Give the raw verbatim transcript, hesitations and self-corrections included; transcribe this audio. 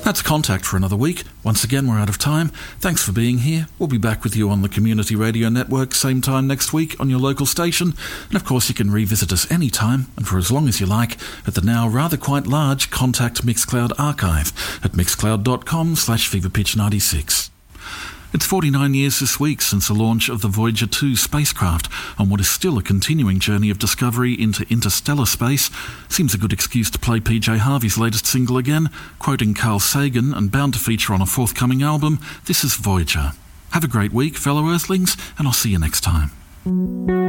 That's Contact for another week. Once again, we're out of time. Thanks for being here. We'll be back with you on the Community Radio Network same time next week on your local station. And of course, you can revisit us anytime and for as long as you like at the now rather quite large Contact Mixcloud archive at mixcloud.com slash feverpitch96. It's forty-nine years this week since the launch of the Voyager two spacecraft on what is still a continuing journey of discovery into interstellar space. Seems a good excuse to play P J Harvey's latest single again. Quoting Carl Sagan and bound to feature on a forthcoming album, this is Voyager. Have a great week, fellow Earthlings, and I'll see you next time.